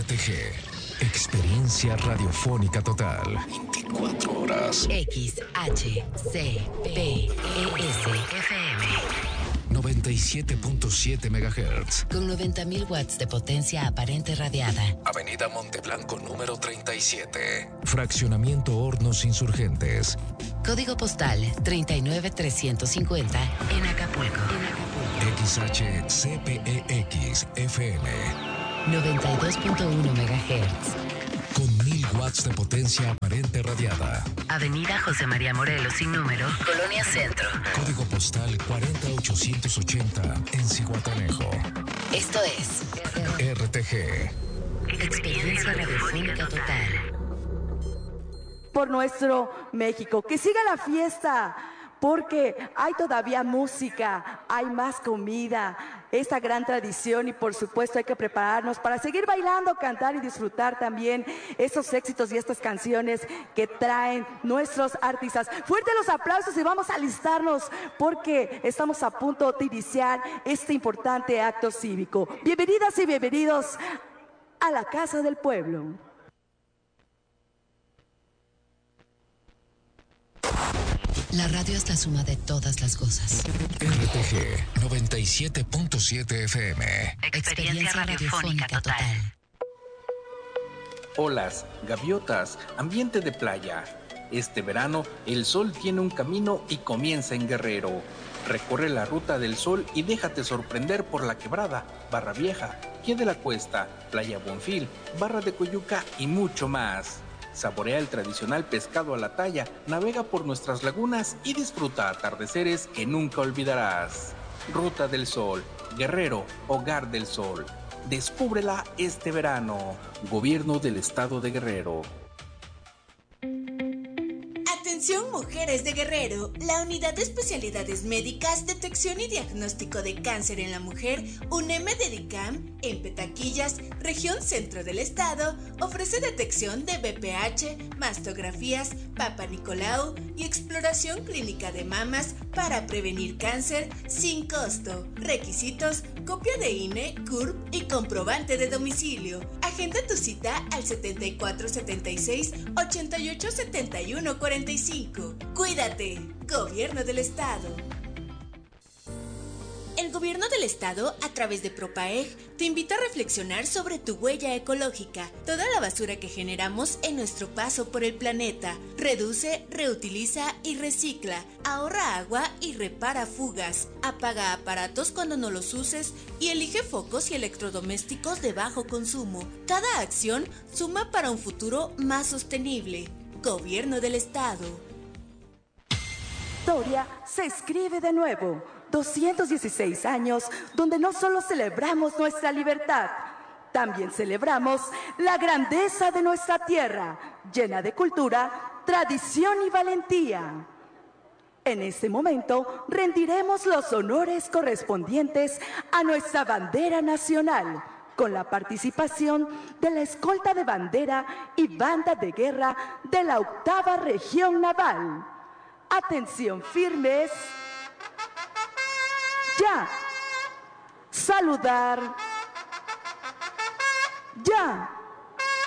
RTG. Experiencia radiofónica total. 24 horas. XHCPES-FM 97.7 MHz. con 90.000 watts de potencia aparente radiada. Avenida Monteblanco número 37. Fraccionamiento Hornos Insurgentes. Código postal 39350 en Acapulco. XHCPEX FM. 92.1 MHz. Con 1000 watts de potencia aparente radiada. Avenida José María Morelos sin número, Colonia Centro. Código postal 40880 en Zihuatanejo. Esto es RTG. Experiencia radiofónica total. Por nuestro México, que siga la fiesta, porque hay todavía música, hay más comida, esta gran tradición, y por supuesto hay que prepararnos para seguir bailando, cantar y disfrutar también esos éxitos y estas canciones que traen nuestros artistas. Fuerte los aplausos y vamos a alistarnos porque estamos a punto de iniciar este importante acto cívico. Bienvenidas y bienvenidos a la Casa del Pueblo. La radio es la suma de todas las cosas. RTG 97.7 FM. Experiencia radiofónica total. Olas, gaviotas, ambiente de playa. Este verano, el sol tiene un camino y comienza en Guerrero. Recorre la ruta del sol y déjate sorprender por La Quebrada, Barra Vieja, Pie de la Cuesta, Playa Bonfil, Barra de Coyuca y mucho más. Saborea el tradicional pescado a la talla, navega por nuestras lagunas y disfruta atardeceres que nunca olvidarás. Ruta del Sol, Guerrero, Hogar del Sol. Descúbrela este verano. Gobierno del Estado de Guerrero. Atención mujeres de Guerrero, la Unidad de Especialidades Médicas, Detección y Diagnóstico de Cáncer en la Mujer, UNEM Dedicam, en Petaquillas, región centro del estado, ofrece detección de BPH, mastografías, Papa Nicolau y exploración clínica de mamas para prevenir cáncer sin costo. Requisitos: copia de INE, CURP y comprobante de domicilio. Agenda tu cita al 7476-887145. Cuídate, Gobierno del Estado. El Gobierno del Estado, a través de Propaeg, te invita a reflexionar sobre tu huella ecológica, toda la basura que generamos en nuestro paso por el planeta. Reduce, reutiliza y recicla, ahorra agua y repara fugas, apaga aparatos cuando no los uses y elige focos y electrodomésticos de bajo consumo. Cada acción suma para un futuro más sostenible. Gobierno del Estado. Historia se escribe de nuevo. 216 años donde no solo celebramos nuestra libertad, también celebramos la grandeza de nuestra tierra, llena de cultura, tradición y valentía. En este momento rendiremos los honores correspondientes a nuestra bandera nacional, con la participación de la escolta de bandera y banda de guerra de la 8ª Región Naval. Atención firmes. Ya. Saludar. Ya.